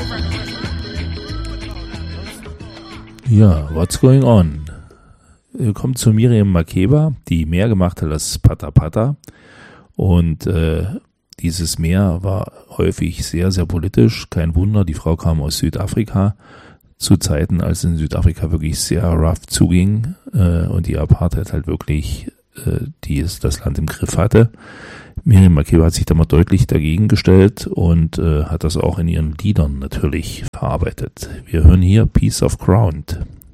Ja, what's going on? Kommt zu Miriam Makeba, die mehr gemacht hat als Pata Pata. Und dieses Mehr war häufig sehr, sehr politisch. Kein Wunder, die Frau kam aus Südafrika zu Zeiten, als in Südafrika wirklich sehr rough zuging und die Apartheid halt wirklich das Land im Griff hatte. Miriam Makeba hat sich da mal deutlich dagegen gestellt und hat das auch in ihren Liedern natürlich verarbeitet. Wir hören hier Piece of Ground.